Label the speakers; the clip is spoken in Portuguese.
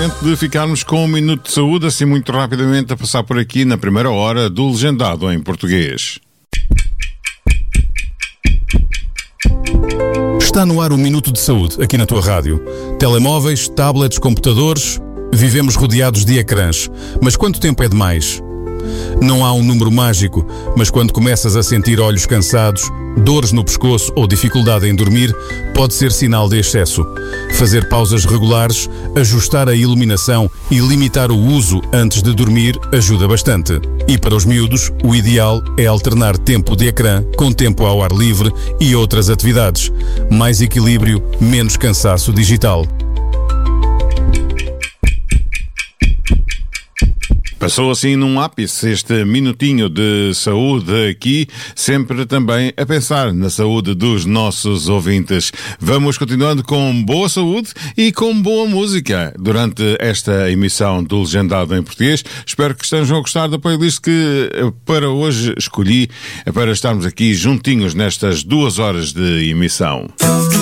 Speaker 1: momento de ficarmos com um minuto de saúde, assim muito rapidamente a passar por aqui na primeira hora do Legendado em Português.
Speaker 2: Está no ar o Minuto de Saúde, aqui na tua rádio. Telemóveis, tablets, computadores, vivemos rodeados de ecrãs. Mas quanto tempo é demais? Não há um número mágico, mas quando começas a sentir olhos cansados, dores no pescoço ou dificuldade em dormir, pode ser sinal de excesso. Fazer pausas regulares, ajustar a iluminação e limitar o uso antes de dormir ajuda bastante. E para os miúdos, o ideal é alternar tempo de ecrã com tempo ao ar livre e outras atividades. Mais equilíbrio, menos cansaço digital.
Speaker 1: Passou assim num ápice este minutinho de saúde aqui, sempre também a pensar na saúde dos nossos ouvintes. Vamos continuando com boa saúde e com boa música durante esta emissão do Legendado em Português. Espero que estejam a gostar da playlist que para hoje escolhi para estarmos aqui juntinhos nestas 2 horas de emissão.